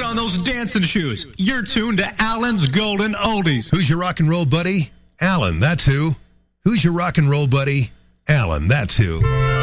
on those dancing shoes. You're tuned to Alan's Golden Oldies. Who's your rock and roll buddy? Alan, that's who. Who's your rock and roll buddy? Alan, that's who.